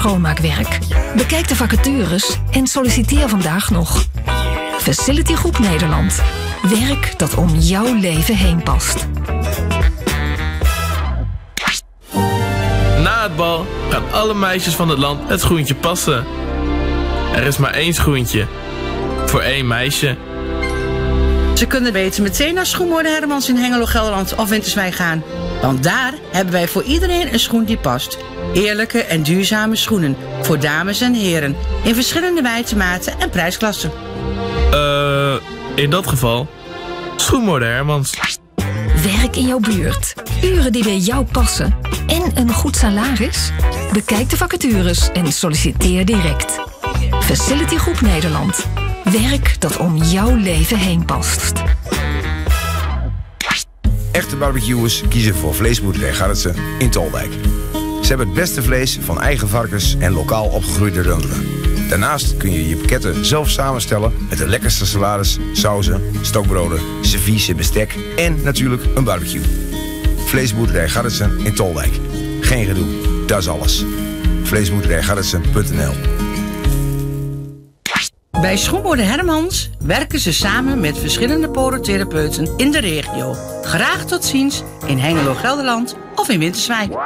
schoonmaakwerk? Bekijk de vacatures en solliciteer vandaag nog. Facility Groep Nederland. Werk dat om jouw leven heen past. Na het bal gaan alle meisjes van het land het schoentje passen. Er is maar één schoentje. Voor één meisje. Ze kunnen beter meteen naar Schoenmoorden Hermans in Hengelo, Gelderland of Winterswijk gaan. Want daar hebben wij voor iedereen een schoen die past. Eerlijke en duurzame schoenen. Voor dames en heren. In verschillende wijze, maten en prijsklassen. In dat geval... Schoenmoorden Hermans. Werk in jouw buurt. Uren die bij jou passen. En een goed salaris? Bekijk de vacatures en solliciteer direct. Facility Groep Nederland. Werk dat om jouw leven heen past. Echte barbecuers kiezen voor Vleesboerderij Garretsen in Toldijk. Ze hebben het beste vlees van eigen varkens en lokaal opgegroeide runderen. Daarnaast kun je je pakketten zelf samenstellen met de lekkerste salades, sauzen, stokbroden, servies en bestek en natuurlijk een barbecue. Vleesboerderij Garretsen in Toldijk. Geen gedoe, dat is alles. Vleesboerderijgarretsen.nl. Bij Schoenmoorden Hermans werken ze samen met verschillende podotherapeuten in de regio. Graag tot ziens in Hengelo, Gelderland of in Winterswijk.